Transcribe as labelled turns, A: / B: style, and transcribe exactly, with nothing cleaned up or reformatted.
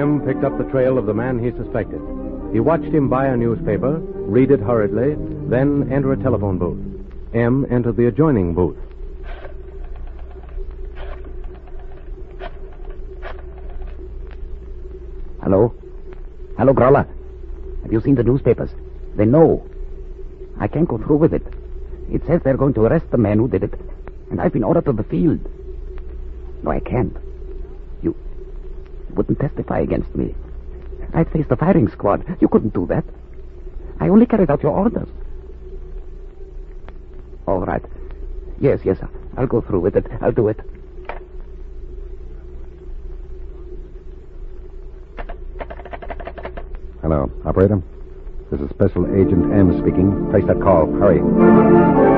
A: M picked up the trail of the man he suspected. He watched him buy a newspaper, read it hurriedly, then enter a telephone booth. M entered the adjoining booth.
B: Hello? Hello, Growler. Have you seen the newspapers? They know. I can't go through with it. It says they're going to arrest the man who did it. And I've been ordered to the field. No, I can't. You, you wouldn't testify against me. I'd face the firing squad. You couldn't do that. I only carried out your orders. All right. Yes, yes, I'll go through with it. I'll do it.
C: Hello, operator. This is Special Agent M speaking. Place that call. Hurry.